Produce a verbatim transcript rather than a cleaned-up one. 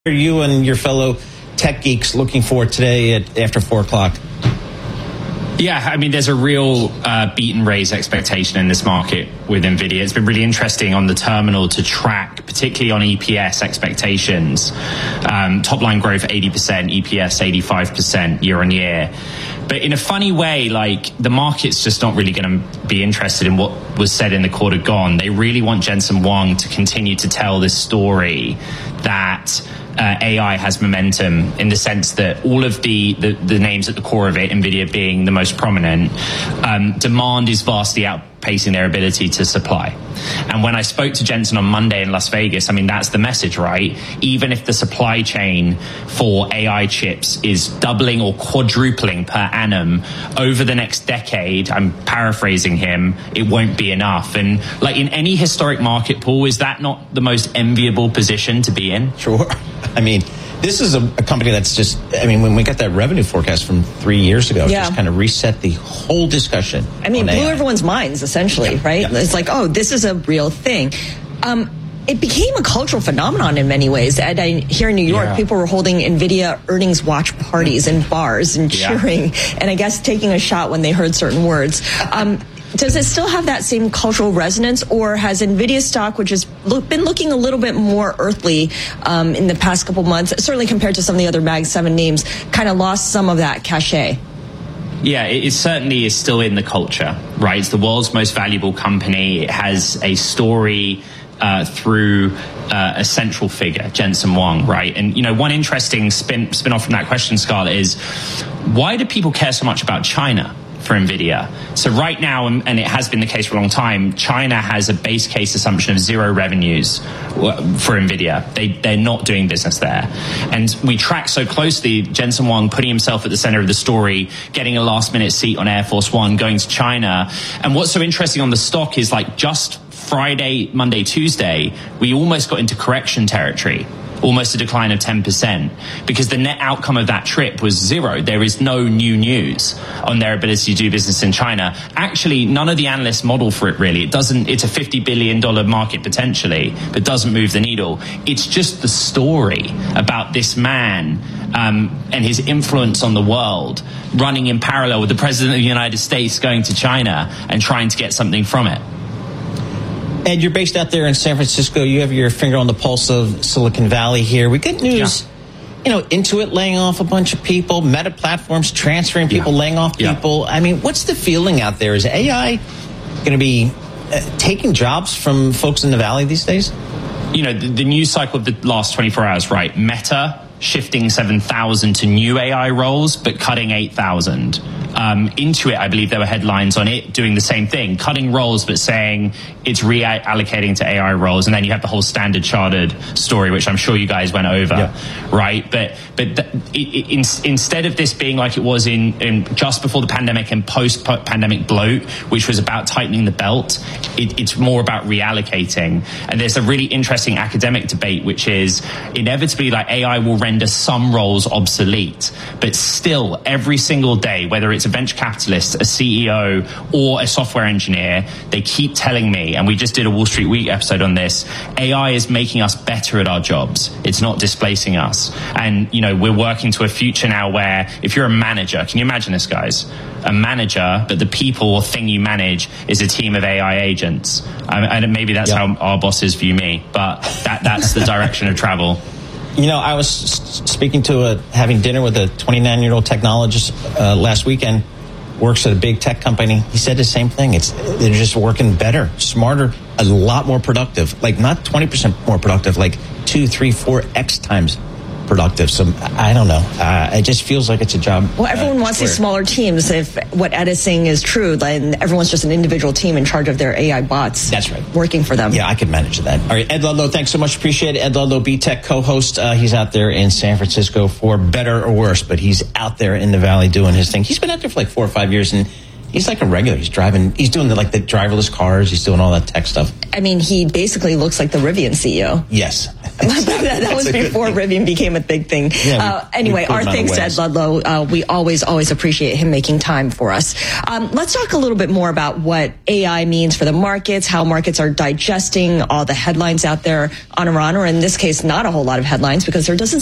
are you and your fellow tech geeks looking for today at after four o'clock? Yeah, I mean, there's a real uh, beat and raise expectation in this market with NVIDIA. It's been really interesting on the terminal to track, particularly on E P S expectations. Um, top line growth eighty percent, E P S eighty-five percent year on year. But in a funny way, like, the market's just not really going to be interested in what was said in the quarter gone. They really want Jensen Huang to continue to tell this story that Uh, A I has momentum, in the sense that all of the, the, the names at the core of it, NVIDIA being the most prominent, um, demand is vastly outpacing their ability to supply. And when I spoke to Jensen on Monday in Las Vegas, I mean, that's the message, right? Even if the supply chain for A I chips is doubling or quadrupling per annum over the next decade, I'm paraphrasing him, it won't be enough. And like in any historic market, Paul, is that not the most enviable position to be in? Sure. I mean, this is a, a company that's just, I mean, when we got that revenue forecast from three years ago, yeah. it just kind of reset the whole discussion. I mean, blew A I. everyone's minds, essentially, yeah. right? Yeah. It's like, oh, this is a real thing. Um, it became a cultural phenomenon in many ways. And I, here in New York, yeah. people were holding NVIDIA earnings watch parties in bars and cheering, yeah. and I guess taking a shot when they heard certain words. Um, Does it still have that same cultural resonance, or has NVIDIA stock, which has look, been looking a little bit more earthly um, in the past couple months, certainly compared to some of the other Mag seven names, kind of lost some of that cachet? Yeah, it, it certainly is still in the culture, right? It's the world's most valuable company. It has a story uh, through uh, a central figure, Jensen Huang, right? And, you know, one interesting spin, spin off from that question, Scarlett, is why do people care so much about China for NVIDIA? So right now, and it has been the case for a long time, China has a base case assumption of zero revenues for NVIDIA. They, they're not doing business there. And we track so closely Jensen Huang putting himself at the center of the story, getting a last minute seat on Air Force One, going to China. And what's so interesting on the stock is, like, just Friday, Monday, Tuesday, we almost got into correction territory. Almost a decline of ten percent, because the net outcome of that trip was zero. There is no new news on their ability to do business in China. Actually, none of the analysts model for it, really. It doesn't, it's a fifty billion dollars market potentially, but doesn't move the needle. It's just the story about this man um, and his influence on the world running in parallel with the President of the United States going to China and trying to get something from it. Ed, you're based out there in San Francisco. You have your finger on the pulse of Silicon Valley here. We get news, yeah. you know, Intuit laying off a bunch of people, Meta Platforms transferring people, yeah. laying off people. Yeah. I mean, what's the feeling out there? Is A I going to be uh, taking jobs from folks in the Valley these days? You know, the, the news cycle of the last twenty-four hours, right? Meta shifting seven thousand to new A I roles, but cutting eight thousand. Um, Intuit, I believe there were headlines on it doing the same thing, cutting roles, but saying it's reallocating to A I roles. And then you have the whole Standard Chartered story, which I'm sure you guys went over, yeah. right? But but th- it, it, in, instead of this being like it was in, in just before the pandemic and post-pandemic bloat, which was about tightening the belt, it, it's more about reallocating. And there's a really interesting academic debate, which is inevitably, like, A I will render some roles obsolete, but still every single day, whether it's a venture capitalist, a C E O, or a software engineer, they keep telling me, and we just did a Wall Street Week episode on this, A I is making us better at our jobs. It's not displacing us. And, you know, we're working to a future now where if you're a manager, can you imagine this, guys? A manager, but the people or thing you manage is a team of A I agents. Um, and maybe that's yep. how our bosses view me, but that that's the direction of travel. You know, I was speaking to a, having dinner with a twenty-nine-year-old technologist uh, last weekend, works at a big tech company. He said the same thing. It's they're just working better, smarter, a lot more productive. Like, not twenty percent more productive, like two, three, four X times productive. So I don't know. Uh, it just feels like it's a job. Well, everyone uh, wants these smaller teams. If what Ed is saying is true, then everyone's just an individual team in charge of their A I bots. That's right. Working for them. Yeah, I could manage that. All right, Ed Ludlow, thanks so much. Appreciate it. Ed Ludlow, B Tech co-host. Uh, he's out there in San Francisco for better or worse, but he's out there in the Valley doing his thing. He's been out there for like four or five years, and He's like a regular. He's driving. He's doing the, like the driverless cars. He's doing all that tech stuff. I mean, he basically looks like the Rivian C E O. Yes. that, that was before Rivian became a big thing. Yeah, uh, anyway, our thanks to Ed Ludlow. Uh, we always, always appreciate him making time for us. Um, let's talk a little bit more about what A I means for the markets, how markets are digesting all the headlines out there on Iran, or in this case, not a whole lot of headlines because there doesn't